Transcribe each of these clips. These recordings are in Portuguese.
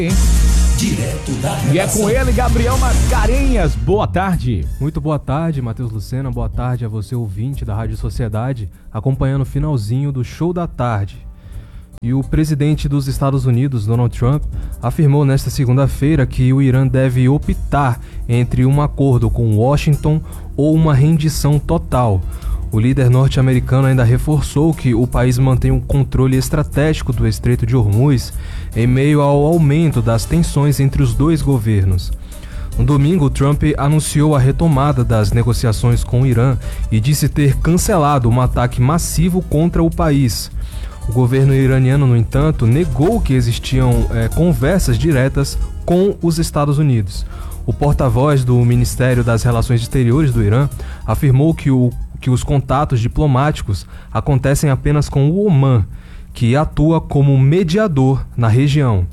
Direto da redação. E é com ele, Gabriel Mascarenhas. Boa tarde. Muito boa tarde, Matheus Lucena. Boa tarde a você, ouvinte da Rádio Sociedade, acompanhando o finalzinho do Show da Tarde. E o presidente dos Estados Unidos, Donald Trump, afirmou nesta segunda-feira que o Irã deve optar entre um acordo com Washington ou uma rendição total. O líder norte-americano ainda reforçou que o país mantém um controle estratégico do Estreito de Hormuz em meio ao aumento das tensões entre os dois governos. No domingo, Trump anunciou a retomada das negociações com o Irã e disse ter cancelado um ataque massivo contra o país. O governo iraniano, no entanto, negou que existiam conversas diretas com os Estados Unidos. O porta-voz do Ministério das Relações Exteriores do Irã afirmou que os contatos diplomáticos acontecem apenas com o Omã, que atua como mediador na região.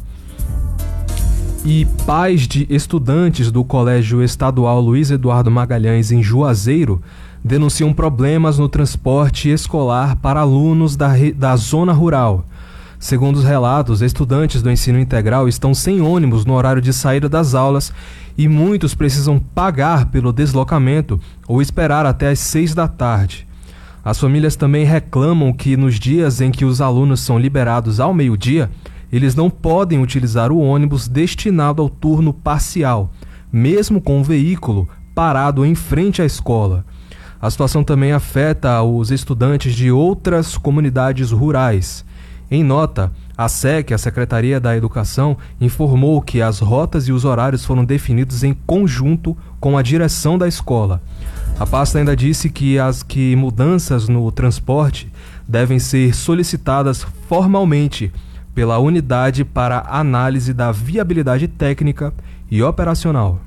E pais de estudantes do Colégio Estadual Luiz Eduardo Magalhães, em Juazeiro, denunciam problemas no transporte escolar para alunos da zona rural. Segundo os relatos, estudantes do ensino integral estão sem ônibus no horário de saída das aulas e muitos precisam pagar pelo deslocamento ou esperar até às 6 da tarde. As famílias também reclamam que nos dias em que os alunos são liberados ao meio-dia, eles não podem utilizar o ônibus destinado ao turno parcial, mesmo com o veículo parado em frente à escola. A situação também afeta os estudantes de outras comunidades rurais. Em nota, a SEC, a Secretaria da Educação, informou que as rotas e os horários foram definidos em conjunto com a direção da escola. A pasta ainda disse que mudanças no transporte devem ser solicitadas formalmente pela unidade para análise da viabilidade técnica e operacional.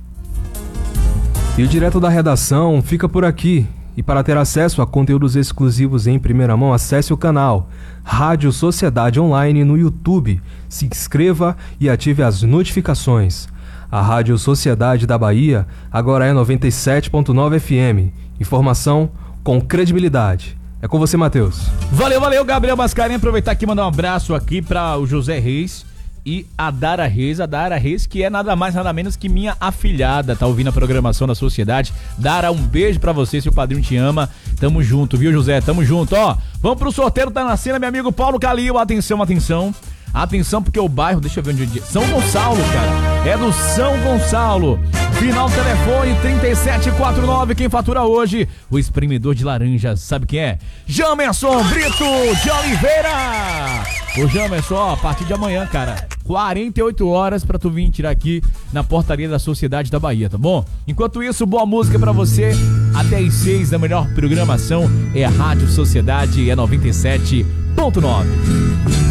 E o Direto da Redação fica por aqui. E para ter acesso a conteúdos exclusivos em primeira mão, acesse o canal Rádio Sociedade Online no YouTube. Se inscreva e ative as notificações. A Rádio Sociedade da Bahia agora é 97.9 FM. Informação com credibilidade. É com você, Matheus. Valeu, Gabriel Mascarenhas. Aproveitar aqui e mandar um abraço aqui para o José Reis e a Dara Reis, que é nada mais, nada menos que minha afilhada, tá ouvindo a programação da Sociedade. Dara, um beijo pra você, seu padrinho te ama. Tamo junto, viu, José? Tamo junto, ó. Vamos pro sorteio, tá na cena, meu amigo Paulo Calil. Atenção, porque o bairro, deixa eu ver onde é. São Gonçalo, cara. É do São Gonçalo. Final do telefone 3749. Quem fatura hoje? O espremedor de laranja. Sabe quem é? Jamerson Brito de Oliveira. Ô Jamerson, ó, a partir de amanhã, cara, 48 horas pra tu vir tirar aqui na portaria da Sociedade da Bahia, tá bom? Enquanto isso, boa música pra você. Até às 6 da melhor programação é a Rádio Sociedade, é 97.9.